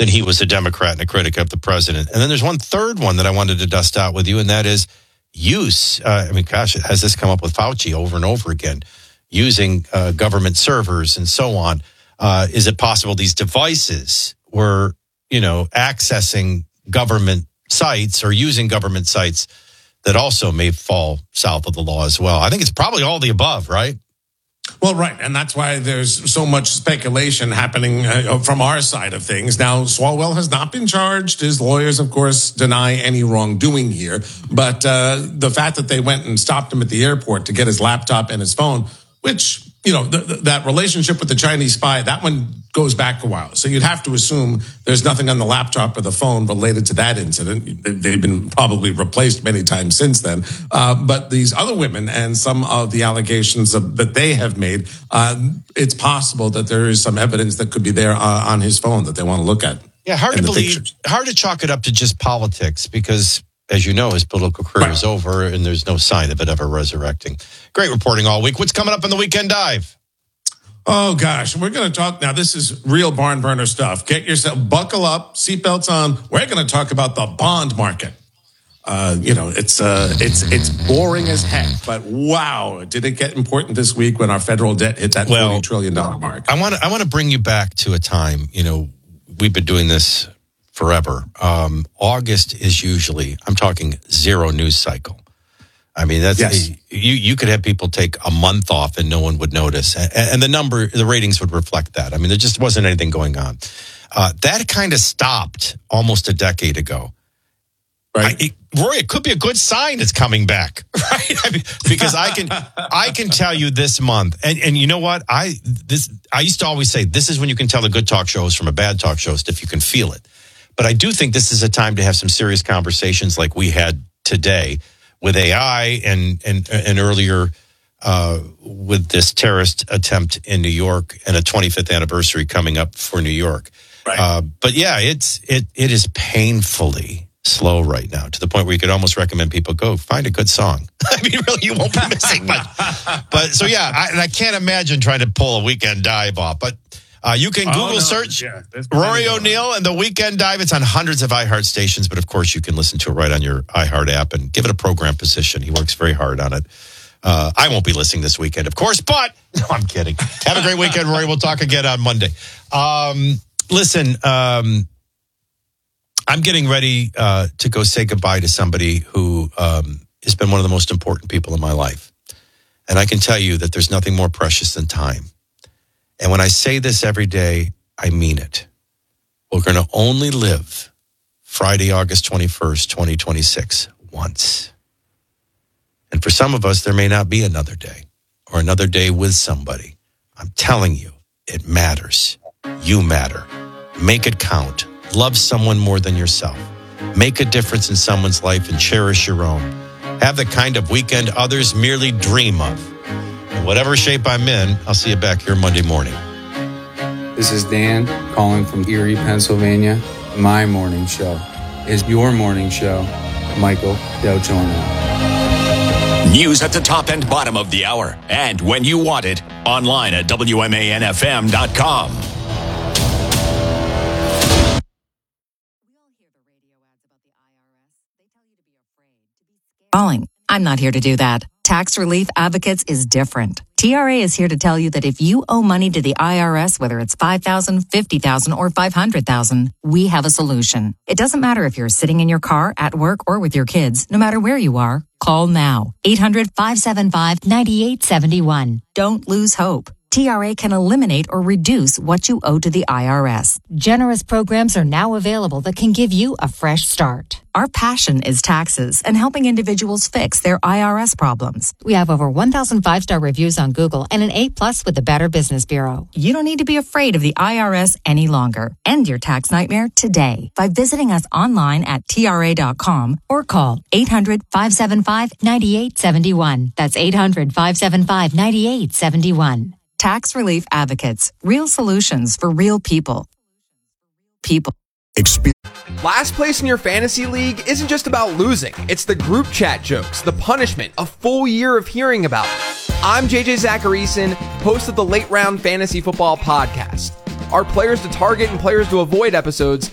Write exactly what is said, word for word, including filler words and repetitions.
then he was a Democrat and a critic of the president. And then there's one third one that I wanted to dust out with you, and that is use. Uh, I mean, gosh, has this come up with Fauci over and over again? Using uh, government servers and so on. Uh, is it possible these devices were, you know, accessing government sites or using government sites that also may fall south of the law as well? I think it's probably all the above, right? Well, right. And that's why there's so much speculation happening uh, from our side of things. Now, Swalwell has not been charged. His lawyers, of course, deny any wrongdoing here. But uh, the fact that they went and stopped him at the airport to get his laptop and his phone, which, you know, th- th- that relationship with the Chinese spy, that one goes back a while. So you'd have to assume there's nothing on the laptop or the phone related to that incident. They've been probably replaced many times since then. Uh, but these other women and some of the allegations of, that they have made, uh, it's possible that there is some evidence that could be there uh, on his phone that they want to look at. Yeah, hard to believe, pictures. hard to chalk it up to just politics because, as you know, his political career right. is over and there's no sign of it ever resurrecting. Great reporting all week. What's coming up in the Weekend Dive? Oh, gosh. We're going to talk now. This is real barn burner stuff. Get yourself, buckle up, seatbelts on. We're going to talk about the bond market. Uh, you know, it's uh, it's it's boring as heck, but wow, did it get important this week when our federal debt hit that well, forty trillion dollars mark? I want to I want to bring you back to a time, you know, we've been doing this forever. Um, August is usually, I'm talking zero news cycle. I mean, that's yes. you. You could have people take a month off and no one would notice, and, and the number, the ratings would reflect that. I mean, there just wasn't anything going on. Uh, that kind of stopped almost a decade ago. Right, I, it, Roy, it could be a good sign it's coming back, right? I mean, because I can, I can tell you this month, and and you know what? I this I used to always say this is when you can tell a good talk show is from a bad talk show if you can feel it. But I do think this is a time to have some serious conversations like we had today with A I and and and earlier uh, with this terrorist attempt in New York and a twenty-fifth anniversary coming up for New York. Right. Uh, but yeah, it's it it is painfully slow right now to the point where you could almost recommend people go find a good song. I mean, really, you won't be missing much. But so yeah, I, and I can't imagine trying to pull a Weekend Dive off, but. Uh, you can Google oh, no. search yeah, Rory O'Neill and the Weekend Dive. It's on hundreds of iHeart stations, but of course you can listen to it right on your iHeart app and give it a program position. He works very hard on it. Uh, I won't be listening this weekend, of course, but no, I'm kidding. Have a great weekend, Rory. We'll talk again on Monday. Um, listen, um, I'm getting ready uh, to go say goodbye to somebody who um, has been one of the most important people in my life. And I can tell you that there's nothing more precious than time. And when I say this every day, I mean it. We're going to only live Friday, August twenty-first, twenty twenty-six once. And for some of us, there may not be another day or another day with somebody. I'm telling you, it matters. You matter. Make it count. Love someone more than yourself. Make a difference in someone's life and cherish your own. Have the kind of weekend others merely dream of. In whatever shape I'm in, I'll see you back here Monday morning. This is Dan calling from Erie, Pennsylvania. My morning show is your morning show, Michael Del Giorno. News at the top and bottom of the hour. And when you want it, online at W M A N F M dot com. Calling. I'm not here to do that. Tax Relief Advocates is different. T R A is here to tell you that if you owe money to the I R S, whether it's five thousand dollars, fifty thousand dollars, or five hundred thousand dollars, we have a solution. It doesn't matter if you're sitting in your car, at work, or with your kids. No matter where you are, call now. eight hundred, five seven five, nine eight seven one. Don't lose hope. T R A can eliminate or reduce what you owe to the I R S. Generous programs are now available that can give you a fresh start. Our passion is taxes and helping individuals fix their I R S problems. We have over one thousand five-star reviews on Google and an A plus with the Better Business Bureau. You don't need to be afraid of the I R S any longer. End your tax nightmare today by visiting us online at T R A dot com or call eight hundred, five seven five, nine eight seven one. That's eight hundred, five seven five, nine eight seven one. Tax Relief Advocates. Real solutions for real people. People. Last place in your fantasy league isn't just about losing. It's the group chat jokes, the punishment, a full year of hearing about it. I'm J J Zacharyson, host of the Late Round Fantasy Football Podcast. Our Players to Target and Players to Avoid episodes